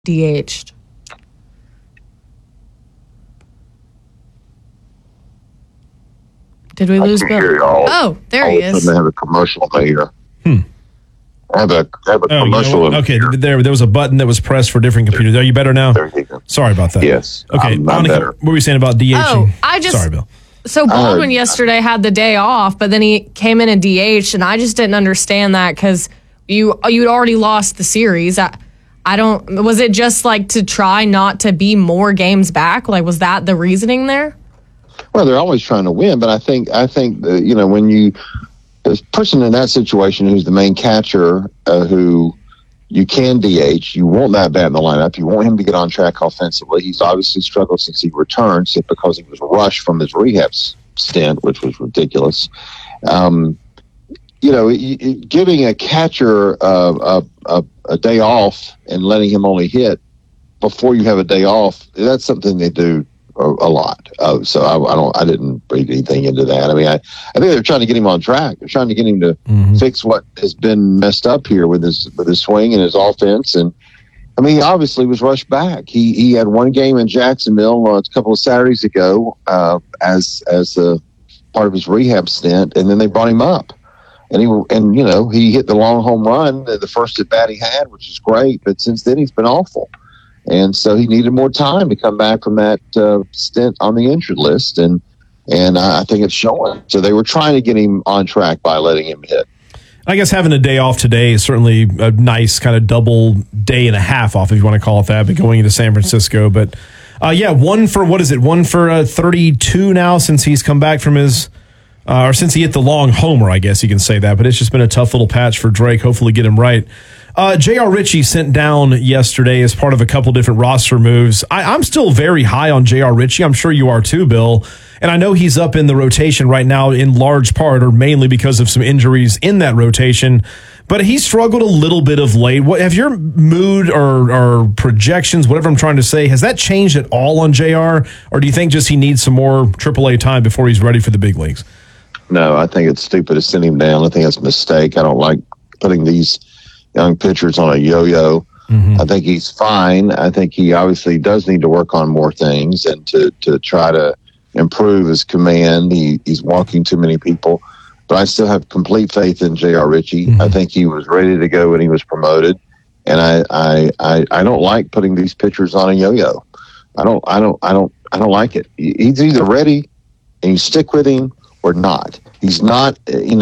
DH'd. Did we lose Bill? Oh, there he is. They have a commercial here. I have a commercial. Okay, there was a button that was pressed for different computers. Are you better now? There you go. Sorry about that. Yes. Okay, I'm Monica, better. what were you saying about DH? Sorry, Bill. So Baldwin yesterday had the day off, but then he came in and DH, and I just didn't understand that because you'd already lost the series. I don't. Was it just like to try not to be more games back? Like, was that the reasoning there? Well, they're always trying to win, but I think when you the person in that situation who's the main catcher who you can DH, you want that bat in the lineup. You want him to get on track offensively. He's obviously struggled since he returned because he was rushed from his rehab stint, which was ridiculous. Giving a catcher a day off and letting him only hit before you have a day off, that's something they do a lot. So I didn't read anything into that. I mean, I think they're trying to get him on track. They're trying to get him to fix what has been messed up here with his swing and his offense. And I mean, he obviously was rushed back. He had one game in Jacksonville a couple of Saturdays ago as a part of his rehab stint, and then they brought him up. And he hit the long home run, the first at bat he had, which is great. But since then, he's been awful. And so he needed more time to come back from that stint on the injured list. And I think it's showing. So they were trying to get him on track by letting him hit. I guess having a day off today is certainly a nice kind of double day and a half off, if you want to call it that, but going into San Francisco. But, one for 32 now since he's come back from his or since he hit the long homer, I guess you can say that. But it's just been a tough little patch for Drake. Hopefully get him right. J.R. Ritchie sent down yesterday as part of a couple different roster moves. I'm still very high on J.R. Ritchie. I'm sure you are too, Bill. And I know he's up in the rotation right now in large part or mainly because of some injuries in that rotation. But he struggled a little bit of late. What have your mood or projections, whatever I'm trying to say, has that changed at all on J.R.? Or do you think just he needs some more AAA time before he's ready for the big leagues? No, I think it's stupid to send him down. I think that's a mistake. I don't like putting these young pitchers on a yo-yo. I think he's fine. I think he obviously does need to work on more things and to try to improve his command. He's walking too many people. But I still have complete faith in J.R. Ritchie. I think he was ready to go when he was promoted. And I don't like putting these pitchers on a yo-yo. I don't like it. He's either ready and you stick with him or not. He's not,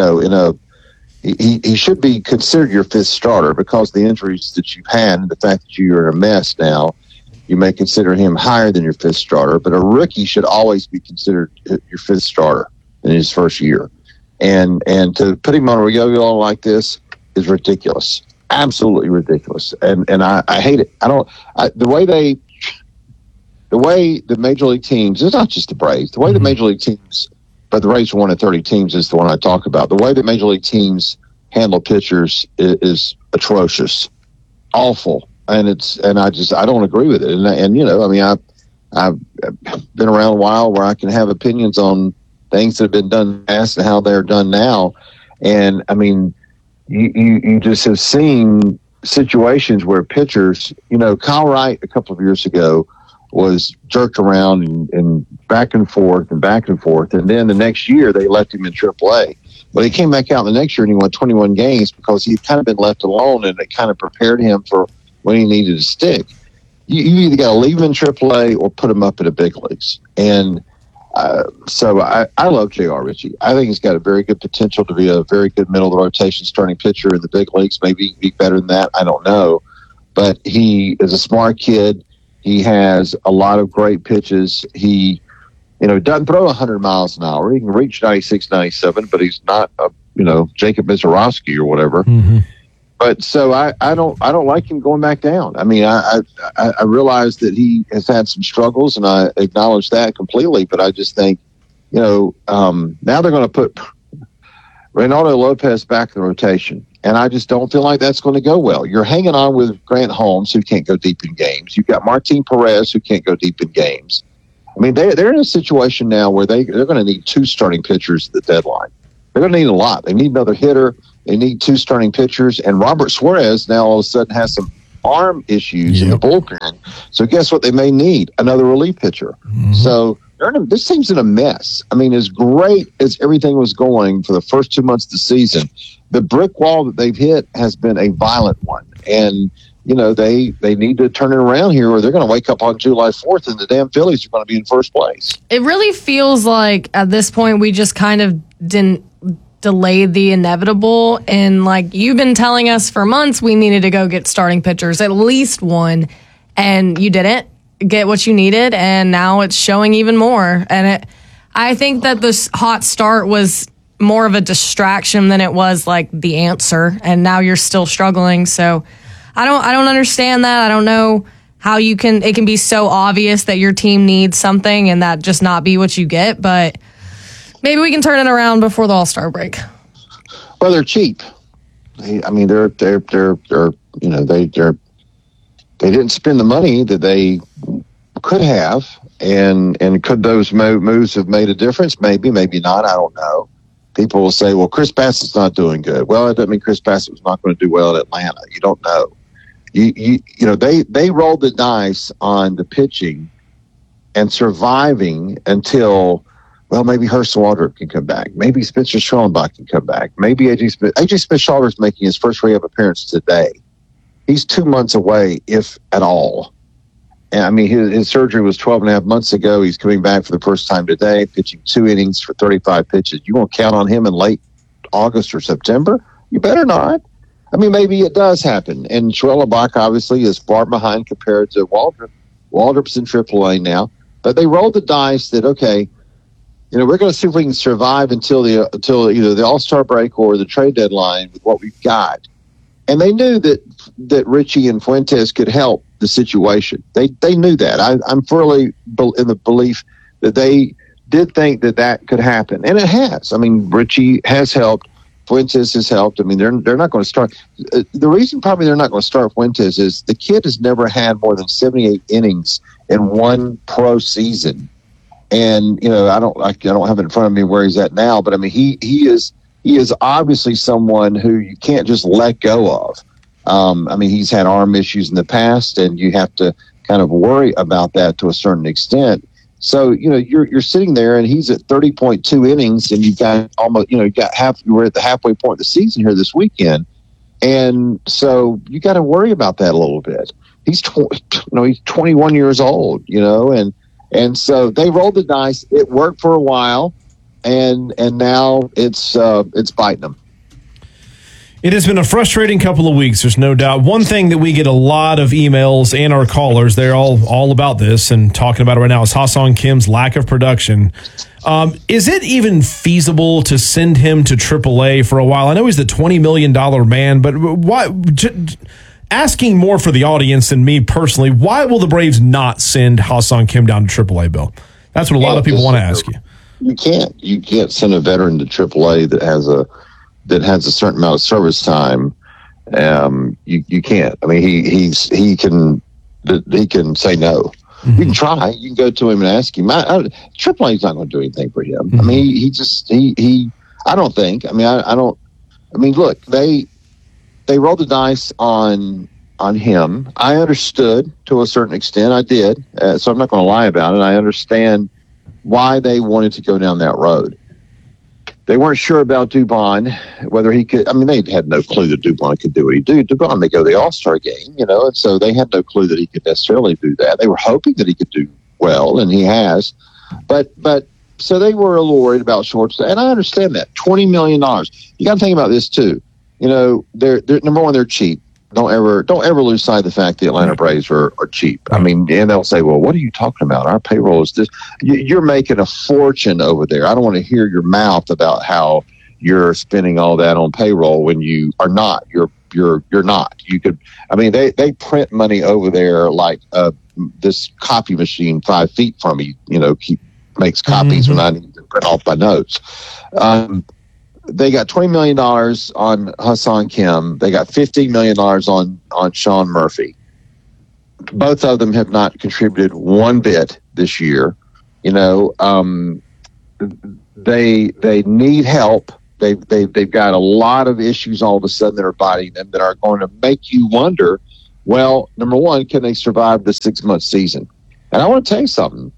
he should be considered your fifth starter because the injuries that you've had and the fact that you're in a mess now, you may consider him higher than your fifth starter. But a rookie should always be considered your fifth starter in his first year. And to put him on a yo-yo like this is ridiculous, absolutely ridiculous. And I hate it. The way the major league teams, it's not just the Braves, the way the major league teams, but the Rays are one of 30 teams is the one I talk about. The way that major league teams handle pitchers is atrocious, awful. And I don't agree with it. I've been around a while where I can have opinions on things that have been done in the past and how they're done now. And I mean, you just have seen situations where pitchers, Kyle Wright a couple of years ago was jerked around and back and forth. And then the next year they left him in AAA. But he came back out the next year and he won 21 games because he'd kind of been left alone and it kind of prepared him for when he needed to stick. You either got to leave him in AAA or put him up in the big leagues. And so I love J.R. Ritchie. I think he's got a very good potential to be a very good middle of the rotation starting pitcher in the big leagues. Maybe be better than that. I don't know. But he is a smart kid. He has a lot of great pitches. He, doesn't throw 100 miles an hour. He can reach 96, 97, but he's not, Jacob Mizorowski or whatever. But so I don't like him going back down. I mean, I realize that he has had some struggles, and I acknowledge that completely. But I just think, now they're going to put Reynaldo Lopez back in the rotation, and I just don't feel like that's going to go well. You're hanging on with Grant Holmes, who can't go deep in games. You've got Martin Perez, who can't go deep in games. I mean, they're in a situation now where they're going to need two starting pitchers at the deadline. They're going to need a lot. They need another hitter. They need two starting pitchers. And Robert Suarez now all of a sudden has some arm issues in the bullpen. So guess what they may need? Another relief pitcher. So this team's in a mess. I mean, as great as everything was going for the first 2 months of the season, the brick wall that they've hit has been a violent one. And, they need to turn it around here, or they're going to wake up on July 4th and the damn Phillies are going to be in first place. It really feels like at this point we just kind of didn't delay the inevitable. And like you've been telling us for months, we needed to go get starting pitchers, at least one, and you didn't get what you needed, and now it's showing even more. And I think that this hot start was more of a distraction than it was like the answer, and now you're still struggling. So I don't understand that. I don't know how it can be so obvious that your team needs something and that just not be what you get, but maybe we can turn it around before the All-Star break. Well, they're cheap. They didn't spend the money that they could have, and could those moves have made a difference? Maybe, maybe not. I don't know. People will say, well, Chris Bassett's not doing good. Well, it doesn't mean Chris Bassett was not going to do well at Atlanta. You don't know. They rolled the dice on the pitching and surviving until, well, maybe Hurst Waldrop can come back. Maybe Spencer Schwellenbach can come back. Maybe AJ Smith-Shawver is making his first rehab appearance today. He's 2 months away, if at all. And I mean, his surgery was 12 and a half months ago. He's coming back for the first time today, pitching 2 innings for 35 pitches. You won't count on him in late August or September? You better not. I mean, maybe it does happen. And Schwellenbach obviously is far behind compared to Waldrop. Waldrop's in AAA now. But they rolled the dice that, okay, we're going to see if we can survive until either the All-Star break or the trade deadline with what we've got. And they knew that Richie and Fuentes could help the situation. They knew that. I'm firmly in the belief that they did think that could happen, and it has. I mean, Richie has helped. Fuentes has helped. I mean, they're not going to start. The reason probably they're not going to start Fuentes is the kid has never had more than 78 innings in one pro season, and I don't have it in front of me where he's at now, but I mean he is obviously someone who you can't just let go of. I mean, he's had arm issues in the past, and you have to kind of worry about that to a certain extent. So, you're sitting there, and he's at 30.2 innings, and you've got almost, you were at the halfway point of the season here this weekend. And so you got to worry about that a little bit. He's 21 years old, and so they rolled the dice. It worked for a while, and now it's biting them. It has been a frustrating couple of weeks, there's no doubt. One thing that we get a lot of emails and our callers, they're all about this and talking about it right now, is Ha-Seong Kim's lack of production. Is it even feasible to send him to AAA for a while? I know he's the $20 million man, but why? Asking more for the audience than me personally, why will the Braves not send Ha-Seong Kim down to AAA, Bill? That's what a lot of people want to ask you. You can't send a veteran to AAA that has a certain amount of service time. You can't. I mean, he can say no. Mm-hmm. You can try. You can go to him and ask him. AAA is not going to do anything for him. Mm-hmm. I mean, he I don't think. I mean, I don't. I mean, look, they rolled the dice on him. I understood to a certain extent. I did. So I'm not going to lie about it. I understand why they wanted to go down that road. They weren't sure about Dubon, whether he could. I mean, they had no clue that Dubon could do what he did. Dubon may go to the All-Star game, and so they had no clue that he could necessarily do that. They were hoping that he could do well, and he has. But so they were a little worried about shortstop, and I understand that. $20 million. You got to think about this too. They're number one, they're cheap. Don't ever lose sight of the fact the Atlanta Braves are cheap. I mean, and they'll say, well, what are you talking about? Our payroll is this. You're making a fortune over there. I don't want to hear your mouth about how you're spending all that on payroll when you are not. You're not. You could. I mean, they print money over there like this copy machine 5 feet from me. Makes copies when I need to print off my notes. They got $20 million on Ha-Seong Kim. They got $15 million on Sean Murphy. Both of them have not contributed one bit this year. They need help. They've got a lot of issues all of a sudden that are biting them that are going to make you wonder Well, number one, can they survive the 6-month season? And I want to tell you something.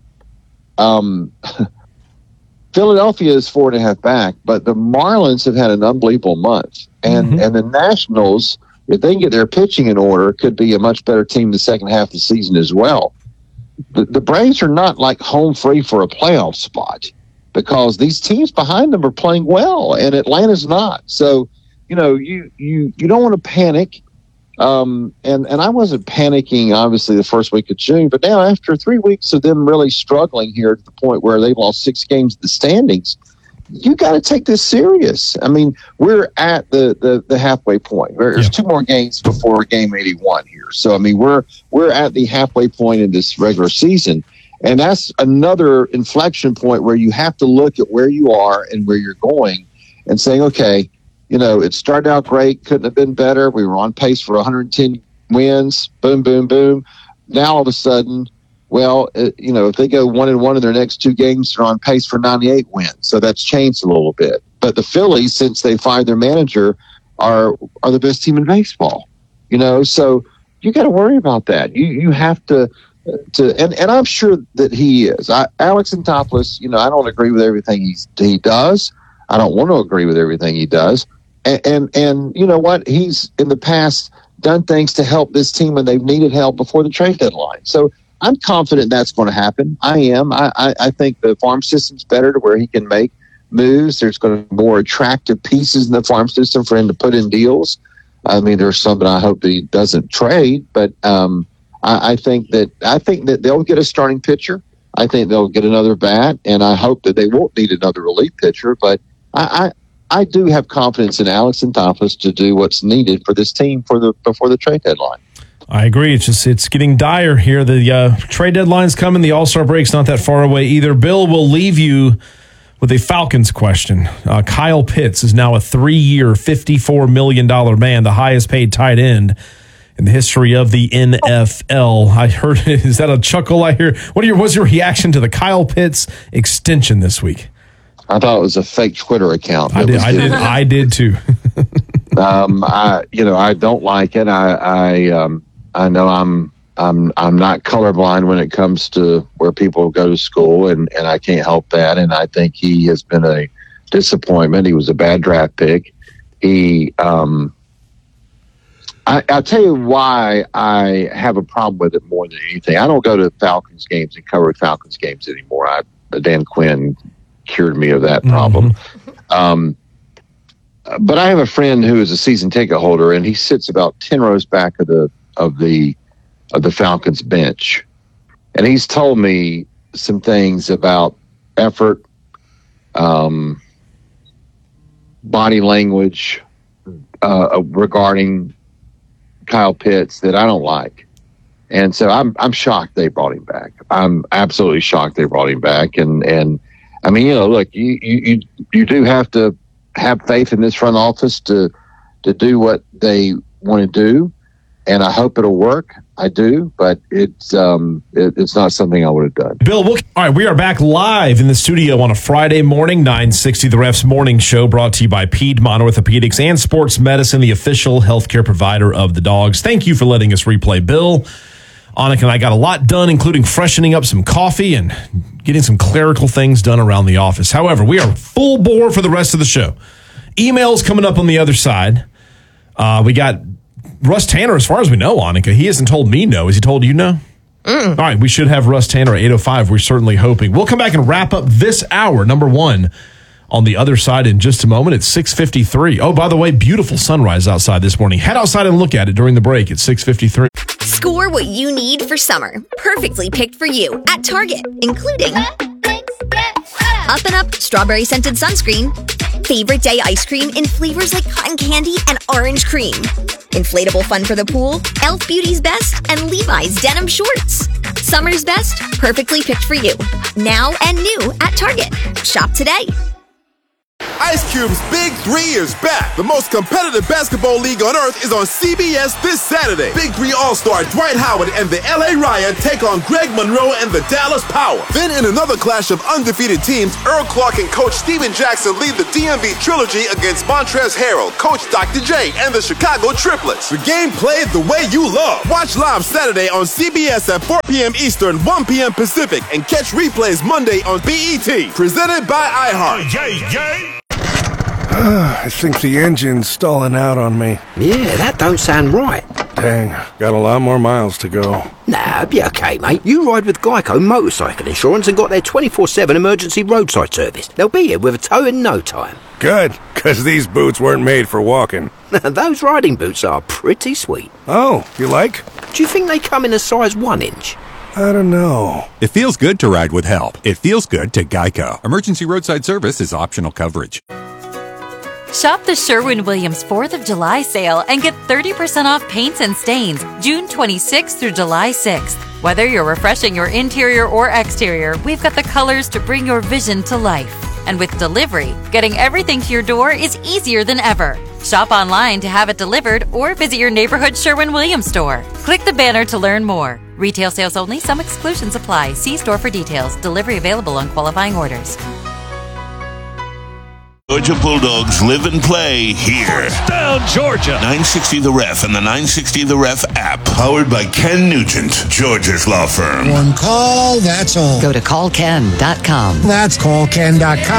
Philadelphia is 4.5 back, but the Marlins have had an unbelievable month. And the Nationals, if they can get their pitching in order, could be a much better team the second half of the season as well. The Braves are not like home free for a playoff spot because these teams behind them are playing well, and Atlanta's not. So, you don't want to panic. And I wasn't panicking, obviously, the first week of June, but now after 3 weeks of them really struggling here to the point where they've lost 6 games in the standings, you got to take this serious. I mean, we're at the halfway point. There's 2 more games before game 81 here. So, I mean, we're at the halfway point in this regular season. And that's another inflection point where you have to look at where you are and where you're going and saying, okay, it started out great, couldn't have been better. We were on pace for 110 wins, boom, boom, boom. Now all of a sudden, if they go 1-1 in their next 2 games, they're on pace for 98 wins. So that's changed a little bit. But the Phillies, since they fired their manager, are the best team in baseball. So you got to worry about that. You have to and I'm sure that he is. Alex Anthopoulos, I don't agree with everything he does. I don't want to agree with everything he does. And you know what? He's in the past done things to help this team when they've needed help before the trade deadline. So I'm confident that's going to happen. I am. I think the farm system's better to where he can make moves. There's going to be more attractive pieces in the farm system for him to put in deals. I mean, there's some that I hope that he doesn't trade, but I think that they'll get a starting pitcher. I think they'll get another bat, and I hope that they won't need another relief pitcher. But I do have confidence in Alex Anthopoulos to do what's needed for this team before the trade deadline. I agree. It's getting dire here. The trade deadline's coming. The All-Star break's not that far away either. Bill, will leave you with a Falcons question. Kyle Pitts is now a 3-year, $54 million man, the highest paid tight end in the history of the NFL. I heard, is that a chuckle I hear? What's your reaction to the Kyle Pitts extension this week? I thought it was a fake Twitter account. I did too. I don't like it. I know I'm not colorblind when it comes to where people go to school, and I can't help that. And I think he has been a disappointment. He was a bad draft pick. I'll tell you why I have a problem with it more than anything. I don't go to Falcons games and cover Falcons games anymore. Dan Quinn cured me of that problem. But I have a friend who is a season ticket holder, and he sits about 10 rows back of the Falcons bench. And he's told me some things about effort, body language, regarding Kyle Pitts that I don't like. And so I'm shocked they brought him back. I'm absolutely shocked they brought him back. And I mean, look, you do have to have faith in this front office to do what they want to do. And I hope it'll work. I do, but it's not something I would have done. Bill, all right, we are back live in the studio on a Friday morning, 960 The Ref's morning show, brought to you by Piedmont Orthopedics and Sports Medicine, the official healthcare provider of the Dogs. Thank you for letting us replay. Bill, Annika and I got a lot done, including freshening up some coffee and getting some clerical things done around the office. However, we are full bore for the rest of the show. Emails coming up on the other side. We got Russ Tanner, as far as we know, Annika. He hasn't told me no. Has he told you no? All right, we should have Russ Tanner at 8:05. We're certainly hoping. We'll come back and wrap up this hour, number one, on the other side in just a moment. It's 6:53. Oh, by the way, beautiful sunrise outside this morning. Head outside and look at it during the break at 6:53. Score what you need for summer. Perfectly picked for you at Target, including Up and Up Strawberry Scented Sunscreen, Favorite Day Ice Cream in flavors like cotton candy and orange cream, inflatable fun for the pool, Elf Beauty's Best, and Levi's Denim Shorts. Summer's best, perfectly picked for you. Now and new at Target. Shop today. Ice Cube's Big 3 is back. The most competitive basketball league on earth is on CBS this Saturday. Big 3 All-Star Dwight Howard and the LA Riot take on Greg Monroe and the Dallas Power. Then in another clash of undefeated teams, Earl Clark and Coach Steven Jackson lead the DMV Trilogy against Montrezl Harrell, Coach Dr. J, and the Chicago Triplets. The game played the way you love. Watch live Saturday on CBS at 4 p.m. Eastern, 1 p.m. Pacific, and catch replays Monday on BET. Presented by iHeart. I think the engine's stalling out on me. Yeah, that don't sound right. Dang, got a lot more miles to go. Nah, be okay, mate. You ride with Geico Motorcycle Insurance and got their 24/7 emergency roadside service. They'll be here with a tow in no time. Good, because these boots weren't made for walking. Those riding boots are pretty sweet. Oh, you like? Do you think they come in a size 1 inch? I don't know. It feels good to ride with help. It feels good to Geico. Emergency roadside service is optional coverage. Shop the Sherwin-Williams 4th of July sale and get 30% off paints and stains June 26th through July 6th. Whether you're refreshing your interior or exterior, we've got the colors to bring your vision to life. And with delivery, getting everything to your door is easier than ever. Shop online to have it delivered or visit your neighborhood Sherwin-Williams store. Click the banner to learn more. Retail sales only. Some exclusions apply. See store for details. Delivery available on qualifying orders. Georgia Bulldogs live and play here. Down Georgia. 960 The Ref and the 960 The Ref app. Powered by Ken Nugent, Georgia's law firm. One call, that's all. Go to callken.com. That's callken.com.